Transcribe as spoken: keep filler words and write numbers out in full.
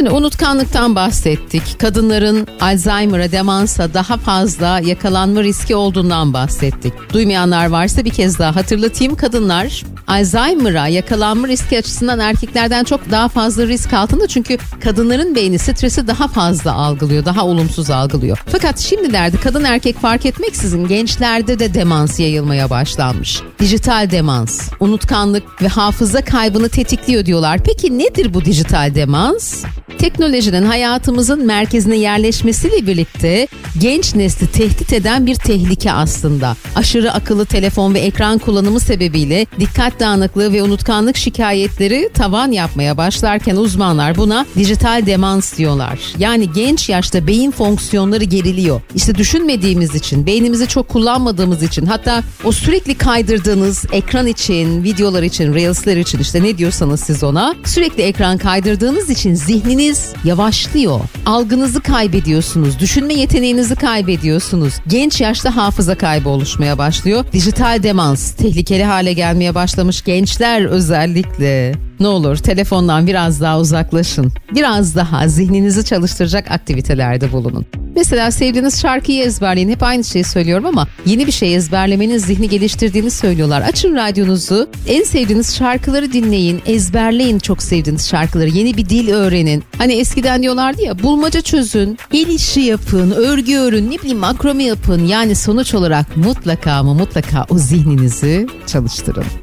Şimdi unutkanlıktan bahsettik. Kadınların Alzheimer'a, demansa daha fazla yakalanma riski olduğundan bahsettik. Duymayanlar varsa bir kez daha hatırlatayım. Kadınlar Alzheimer'a yakalanma riski açısından erkeklerden çok daha fazla risk altında. Çünkü kadınların beyni stresi daha fazla algılıyor, daha olumsuz algılıyor. Fakat şimdilerde kadın erkek fark etmeksizin gençlerde de demans yayılmaya başlanmış. Dijital demans, unutkanlık ve hafıza kaybını tetikliyor diyorlar. Peki nedir bu dijital demans? Teknolojinin hayatımızın merkezine yerleşmesiyle birlikte genç nesli tehdit eden bir tehlike aslında. Aşırı akıllı telefon ve ekran kullanımı sebebiyle dikkat dağınıklığı ve unutkanlık şikayetleri tavan yapmaya başlarken uzmanlar buna dijital demans diyorlar. Yani genç yaşta beyin fonksiyonları geriliyor. İşte düşünmediğimiz için, beynimizi çok kullanmadığımız için, hatta o sürekli kaydırdığınız ekran için, videolar için, reelsler için, işte ne diyorsanız siz ona, sürekli ekran kaydırdığınız için zihniniz yavaşlıyor. Algınızı kaybediyorsunuz. Düşünme yeteneğinizi kaybediyorsunuz. Genç yaşta hafıza kaybı oluşmaya başlıyor. Dijital demans tehlikeli hale gelmeye başlamış gençler özellikle. Ne olur telefondan biraz daha uzaklaşın. Biraz daha zihninizi çalıştıracak aktivitelerde bulunun. Mesela sevdiğiniz şarkıyı ezberleyin. Hep aynı şeyi söylüyorum ama yeni bir şey ezberlemenin zihni geliştirdiğini söylüyorlar. Açın radyonuzu, en sevdiğiniz şarkıları dinleyin, ezberleyin çok sevdiğiniz şarkıları. Yeni bir dil öğrenin. Hani eskiden diyorlardı ya, bulmaca çözün, el işi yapın, örgü örün, ne bileyim makrome yapın. Yani sonuç olarak mutlaka ama mutlaka o zihninizi çalıştırın.